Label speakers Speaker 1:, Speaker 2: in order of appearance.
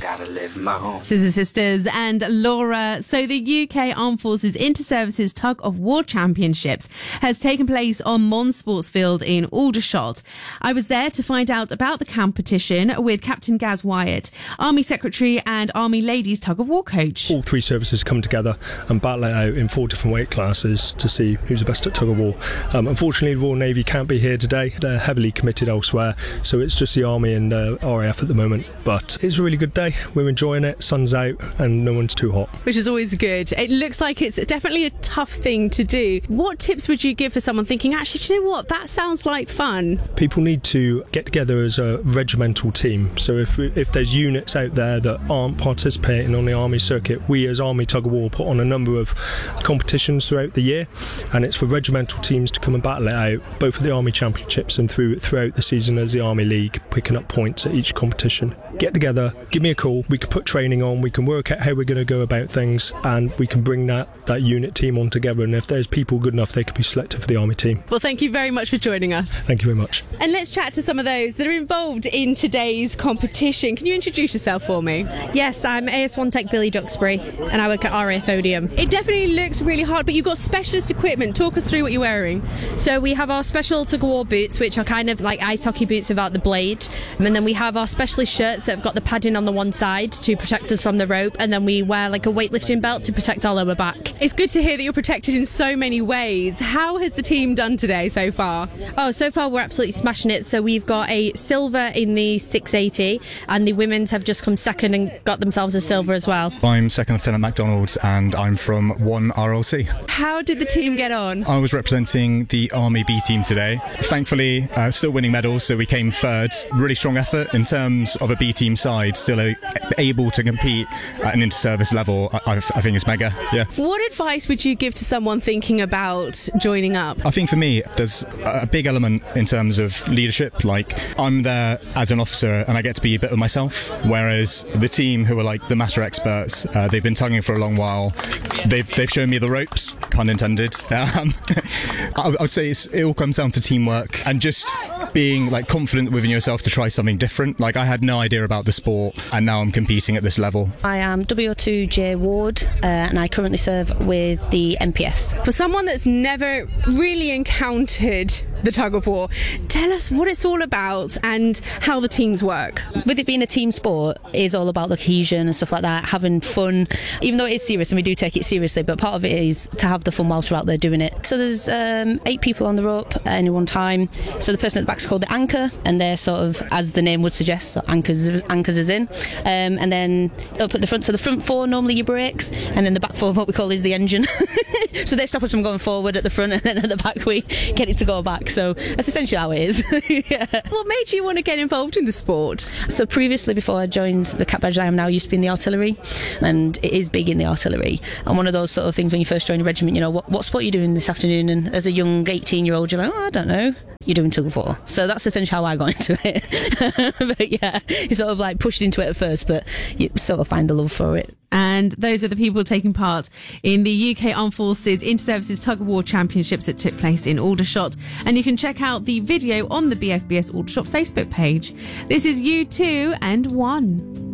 Speaker 1: gotta live my home.
Speaker 2: Scissor Sisters and Laura. So the UK Armed Forces Inter-Services Tug of War Championships has taken place on Mons Sportsfield in Aldershot. I was there to find out about the competition with Captain Gaz Wyatt, Army Secretary and Army Ladies Tug of War coach.
Speaker 3: All three services come together and battle it out in 4 different weight classes to see who's the best at tug of war. Unfortunately, the Royal Navy can't be here today. They're heavily committed elsewhere, so it's just the Army and RAF at the moment. But it's a really good day. We're enjoying it. Sun's out and no one's too hot.
Speaker 2: Which is always good. It looks like it's definitely a tough thing to do. What tips would you give for someone thinking, actually, do you know what? That sounds like fun.
Speaker 3: People need to get together as a regimental team. So if there's units out there that aren't participating on the Army circuit, we as Army Tug of War put on a number of competitions throughout the year, and it's for regimental teams to come and battle it out, both at the Army Championships and throughout the season as the Army League, picking up points at each competition. Get together, give me a call, we can put training on, we can work out how we're going to go about things, and we can bring that unit team on together, and if there's people good enough, they can be selected for the Army team.
Speaker 2: Well, thank you very much for joining us.
Speaker 3: Thank you very much.
Speaker 2: And let's chat to some of those that are involved in today's competition. Can you introduce yourself for me?
Speaker 4: Yes, I'm AS1 Tech Billy Duxbury and I work at RAF Odium.
Speaker 2: It definitely looks really hard, but you've got specialist equipment. Talk us through what you're wearing.
Speaker 4: So we have our special tug of war boots, which are kind of like ice hockey boots without the blade, and then we have our specialist shirts that have got the padding on the one side to protect us from the rope, and then we wear like a weightlifting belt to protect our lower back.
Speaker 2: It's good to hear that you're protected in so many ways. How has the team done today so far?
Speaker 4: Oh, so far we're absolutely smashing it. So we've got a silver in the 680, and the women's have just come second and got themselves a silver as well.
Speaker 5: I'm Second Lieutenant MacDonald and I'm from 1 RLC.
Speaker 2: How did the team get on?
Speaker 5: I was representing the Army B team today. Thankfully, still winning medals, so we came third. Really strong effort in terms of a B team side, still able to compete at an inter-service level. I think it's mega, yeah.
Speaker 2: What advice would you give to someone thinking about joining up?
Speaker 5: I think for me, there's a big element in terms of leadership. Like, I'm there as an officer and I get to be a bit of myself, whereas the team who are like the master experts, they've been tugging for a long while. They've shown me the ropes, pun intended. I would say it all comes down to teamwork and just being like confident within yourself to try something different. Like, I had no idea about the sport and now I'm competing at this level.
Speaker 6: I am WO2J Ward and I currently serve with the MPS.
Speaker 2: For someone that's never really encountered the tug of war, tell us what it's all about and how the teams work.
Speaker 6: With it being a team sport, it is all about the cohesion and stuff like that, having fun, even though it is serious and we do take it seriously, but part of it is to have the fun whilst we're out there doing it. So there's 8 people on the rope at any one time. So the person at the back is called the anchor, and they're sort of, as the name would suggest, so anchors is in. And then up at the front, so the front 4 normally your brakes, and then the back 4 what we call is the engine. So they stop us from going forward at the front, and then at the back we get it to go back. So that's essentially how it is. Yeah.
Speaker 2: What made you want to get involved in the sport?
Speaker 6: So previously, before I joined the Cap Badge I am now, used to be in the artillery, and it is big in the artillery. And one of those sort of things when you first join a regiment, you know, what sport are you doing this afternoon? And as a young 18-year-old, you're like, oh, I don't know. You're doing tug of war. So that's essentially how I got into it. But yeah, you sort of like pushed into it at first, but you sort of find the love for it.
Speaker 2: And those are the people taking part in the UK Armed Forces Inter-Services Tug of War Championships that took place in Aldershot. And you can check out the video on the BFBS Aldershot Facebook page. This is U2 and 1.